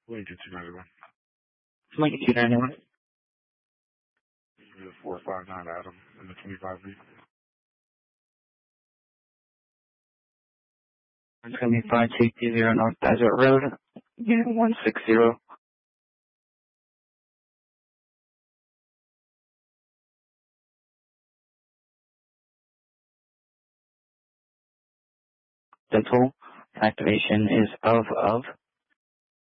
Lincoln 291. Lincoln 291. 459 Adam in the 25B. 175-220 North Desert Road, Unit 160. Dental activation is of